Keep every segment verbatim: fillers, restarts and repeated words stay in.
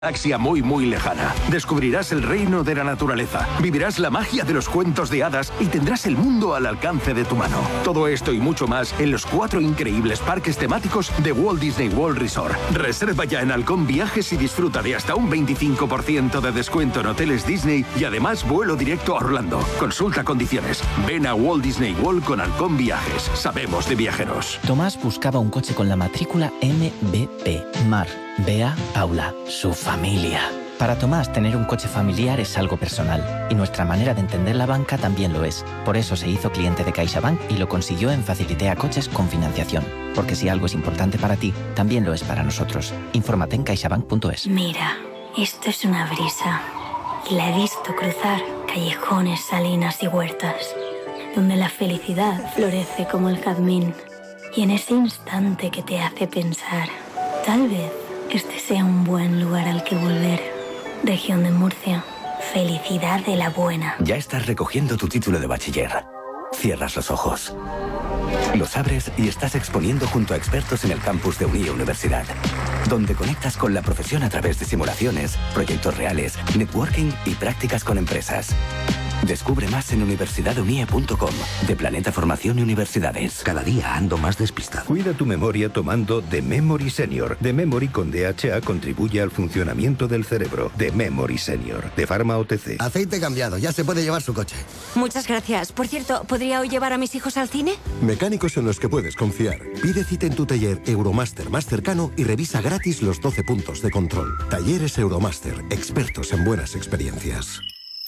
Galaxia muy muy lejana. Descubrirás el reino de la naturaleza, vivirás la magia de los cuentos de hadas y tendrás el mundo al alcance de tu mano. Todo esto y mucho más en los cuatro increíbles parques temáticos de Walt Disney World Resort. Reserva ya en Halcón Viajes y disfruta de hasta un veinticinco por ciento de descuento en hoteles Disney y además vuelo directo a Orlando. Consulta condiciones. Ven a Walt Disney World con Halcón Viajes. Sabemos de viajeros. Tomás buscaba un coche con la matrícula M B P. Mar, Bea, Paula, su familia. Para Tomás, tener un coche familiar es algo personal. Y nuestra manera de entender la banca también lo es. Por eso se hizo cliente de CaixaBank y lo consiguió en Facilitea Coches con financiación. Porque si algo es importante para ti, también lo es para nosotros. Infórmate en caixabank punto es. Mira, esto es una brisa. Y la he visto cruzar callejones, salinas y huertas, donde la felicidad florece como el jazmín. Y en ese instante que te hace pensar, tal vez este sea un buen lugar al que volver. Región de Murcia. Felicidad de la buena. Ya estás recogiendo tu título de bachiller. Cierras los ojos. Los abres y estás exponiendo junto a expertos en el campus de Unie Universidad, donde conectas con la profesión a través de simulaciones, proyectos reales, networking y prácticas con empresas. Descubre más en universidad unie punto com, de Planeta Formación y Universidades. Cada día ando más despistado. Cuida tu memoria tomando The Memory Senior. The Memory con D H A contribuye al funcionamiento del cerebro. The Memory Senior, de Pharma O T C. Aceite cambiado, ya se puede llevar su coche. Muchas gracias. Por cierto, ¿podría hoy llevar a mis hijos al cine? Mecánicos en los que puedes confiar. Pide cita en tu taller Euromaster más cercano y revisa gratis los doce puntos de control. Talleres Euromaster, expertos en buenas experiencias.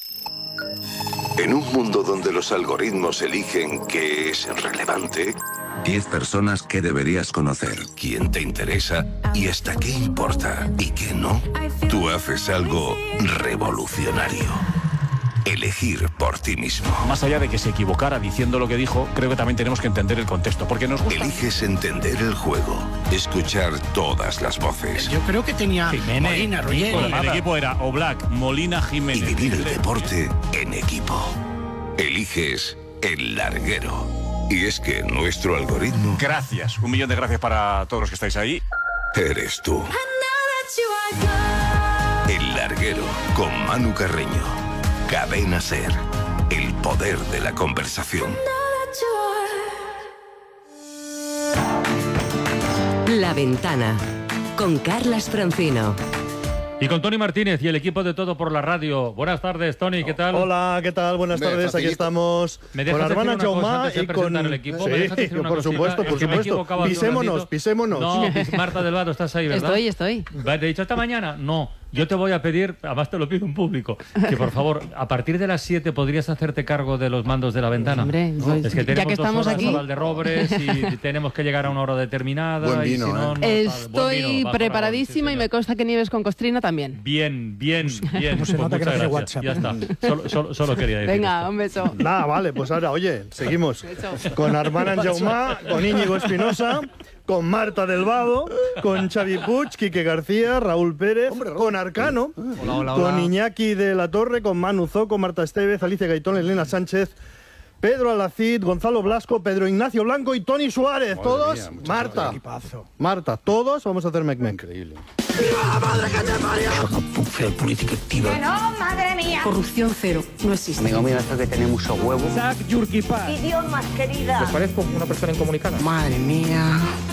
En un mundo donde los algoritmos eligen qué es relevante, diez personas que deberías conocer. quién te interesa y hasta qué importa y qué no, tú haces algo revolucionario. Elegir por ti mismo. Más allá de que se equivocara diciendo lo que dijo, creo que también tenemos que entender el contexto, porque nos gusta. Eliges entender el juego, escuchar todas las voces. Yo creo que tenía Jiménez, Molina, Roger. Bueno, el equipo era Oblak, Molina, Jiménez. Y vivir el deporte en equipo. Eliges el larguero. Y es que nuestro algoritmo... Gracias, un millón de gracias para todos los que estáis ahí. Eres tú. El larguero, con Manu Carreño. Cadena Ser, el poder de la conversación. La Ventana, con Carlas Francino. Y con Tony Martínez y el equipo de Todo por la Radio. Buenas tardes, Tony, ¿qué tal? Hola, ¿qué tal? Buenas Me tardes, facilito. aquí estamos ¿Me con dejas Armana decir una cosa Jaumá antes de y con... presentar el equipo? ¿Me dejas Sí, decir una por cosita? supuesto, Es por que me he supuesto. equivocado hace un Pisémonos, ratito. pisémonos. No, Marta del Vado, ¿estás ahí, verdad? Estoy, estoy. ¿Te he dicho esta mañana? No. Yo te voy a pedir, además te lo pido en público, que por favor, a partir de las siete podrías hacerte cargo de los mandos de la ventana. Hombre, pues, es que tenemos ya que estamos dos horas aquí. a Valderrobres y tenemos que llegar a una hora determinada. Buen vino, y si no, ¿eh? no, Estoy buen vino, va preparadísima por favor, sí, y me consta que Nieves con Costrina también. Bien, bien, bien. No se Pues nota que muchas no hace gracias. WhatsApp. Ya está. Solo, solo, solo quería decir Venga, esto. un beso. Nada, vale, pues ahora, oye, seguimos Beso. con Armana Jaumá, con Íñigo Espinosa, con Marta del Vado, con Xavi Puig, Quique García, Raúl Pérez, con Arcano, Hola, hola, con hola. Iñaki de la Torre, con Manu Zoco, Marta Estevez, Alicia Gaitón, Elena Sánchez, Pedro Alacid, Gonzalo Blasco, Pedro Ignacio Blanco y Tony Suárez. Madre Todos, mía, muchas Marta, Equipazo. Marta, todos vamos a hacer mec-mec. Increíble. Política activa. ¡No, madre mía! Corrupción cero, no existe. Amigo mío, esto que tiene mucho huevo. Zach Yurkipaz. Idiomas, querida. ¿Les parezco una persona incomunicada? Madre mía.